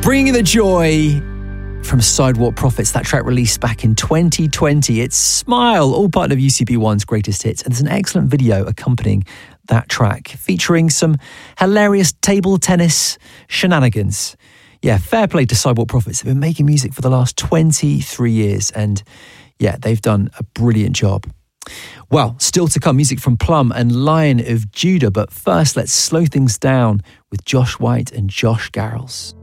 Bringing the joy from Sidewalk Prophets, that track released back in 2020. It's Smile, all part of UCB1's greatest hits. And there's an excellent video accompanying that track, featuring some hilarious table tennis shenanigans. Yeah, fair play to Sidewalk Prophets. They've been making music for the last 23 years. And yeah, they've done a brilliant job. Well, still to come, music from Plum and Lion of Judah. But first, let's slow things down with Josh White and Josh Garrels.